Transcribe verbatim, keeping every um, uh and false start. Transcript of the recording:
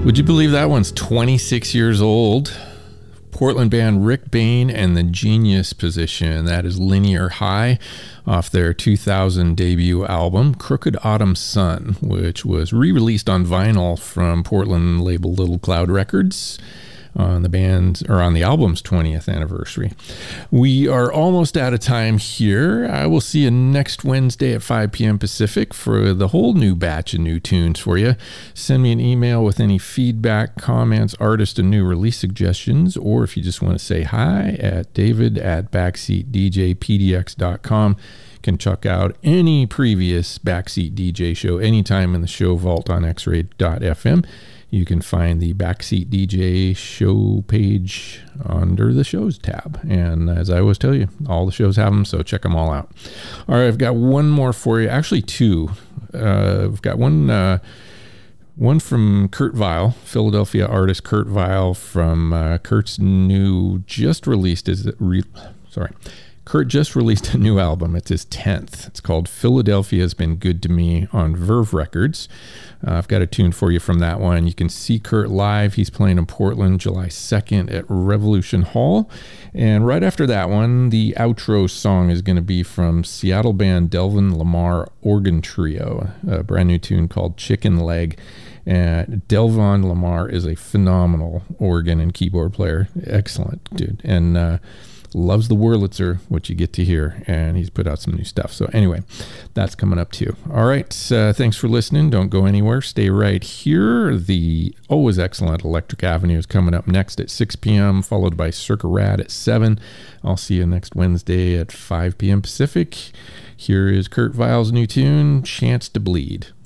Would you believe that one's twenty-six years old? Portland band Rick Bain and the Genius Position. That is Linear High off their two thousand debut album, Crooked Autumn Sun, which was re-released on vinyl from Portland label Little Cloud Records on the band or on the album's twentieth anniversary. We are almost out of time here. I will see you next Wednesday at five p.m. Pacific for the whole new batch of new tunes for you. Send me an email with any feedback, comments, artist, and new release suggestions, or if you just want to say hi, at david at backseat d j p d x dot com. Can check out any previous Backseat D J show anytime in the show vault on x ray dot f m. You can find the Backseat D J show page under the shows tab. And as I always tell you, all the shows have them, so check them all out. All right, I've got one more for you. Actually, two. Uh, I've got one uh, one from Kurt Vile, Philadelphia artist Kurt Vile, from uh, Kurt's new, just released, is it re- sorry. Kurt just released a new album. It's his tenth. It's called Philadelphia Has Been Good to Me on Verve Records. Uh, I've got a tune for you from that one. You can see Kurt live. He's playing in Portland July second at Revolution Hall. And right after that one, the outro song is going to be from Seattle band Delvin Lamar Organ Trio, a brand new tune called Chicken Leg. And Delvin Lamar is a phenomenal organ and keyboard player. Excellent dude. And uh, loves the Wurlitzer, which you get to hear, and he's put out some new stuff. So anyway, that's coming up too. All right, uh, thanks for listening. Don't go anywhere. Stay right here. The always excellent Electric Avenue is coming up next at six p.m., followed by Circa Rad at seven. I'll see you next Wednesday at five p.m. Pacific. Here is Kurt Vile's new tune, Chance to Bleed.